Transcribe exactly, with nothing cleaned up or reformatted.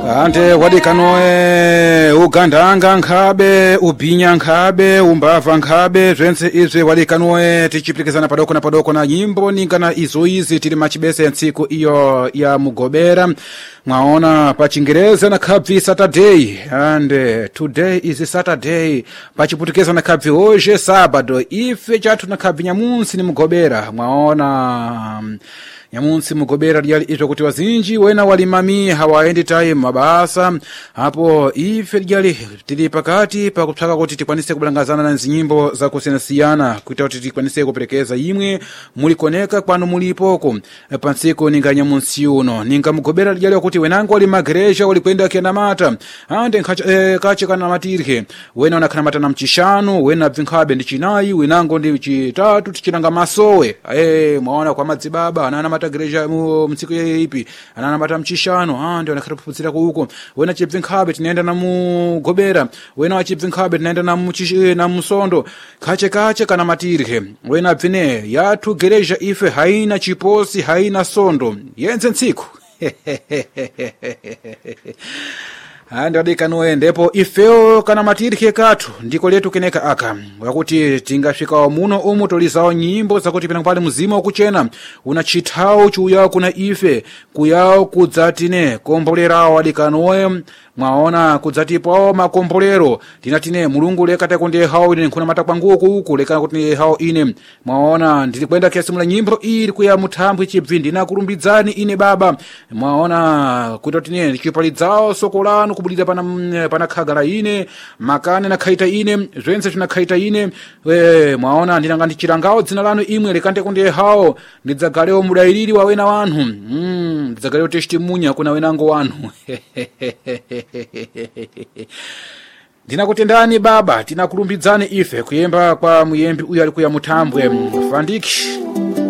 ante wadikanoe ugandanga nkhabe ubinya nkhabe umbava nkhabe zvense izvi wadikanoe tichipikizana padoko na padoko na nyimbo ningana izo izi tili machibese ntsiku iyo ya mugobera mwaona pa Chingereza na khabvi Saturday and uh, today is Saturday pachiputikeza na khabvi hoje sábado ife chatu na khabvi nyamunsi ni mugobera mwaona um, nyamunsi mugobera lyali ito kuti wazinji wena walimami hawaendi time mabasa hapo ife lyali tili pakati pa kutaka kuti tikwanise kubulangazana na nyimbo za kusenasiyana kuita kuti tikwanise kuperekeza imwe mulikoneka kwanu mulipoko pansiko ninga nyamunsi uno ninga mugobera lyali kuti wenango wali magresha wali kwenda kena mata ande nkache eh, kache kana matirhe wena wanakana mata na mchishano wena vinkhabe ndi chinayi wenango ndi chitatu tichinanga masowe eh mwaona kwa madzibaba anana mata greja mu mtsiku ipi anana mata mchishano ah ndio nakatapuzira huko wena chibvinkhabe tinaenda na mugobera wena wachibvinkhabe tinaenda na muchishi na musondo kache kache kana matirhe wena bvine yatu gereja ife haina chiposi haina sondo yenze ntsiku andi wadikanoe ndipo ifeo kana matirhe katu ndiko letu keneka aka wakuti tingafika muno umu tolizao nyimbo zakuti pina pale muzima ukuchena unachitao chuya kuna ife kuyao kudzatine kombolerawo wadikanoe mwaona kudzatipo makombolero tinatine mulungu lekata kunde hao ine kuna mata kwanguko huku lekana kuti hao ine mwaona ndilikwenda kiasi mula nyimbo ili kuya mutambwe chibvindi na kurumbidzani ine baba mwaona kutotine chipalidzao sokolano kubulira pana pana khagala ine makane na khaita ine zvense tuna khaita ine we mwaona ndinanga ndichirangao dzina lanu imwe lekante kunde hao ndidzagaleo mudairiri wa wena wanhu mm ndidzagaleo testimunya kuna wenango wanhu ndinakutendani baba tinakulumbidzani ife kuyemba kwa muyembi uyu ali kuya mutambwe Fandiki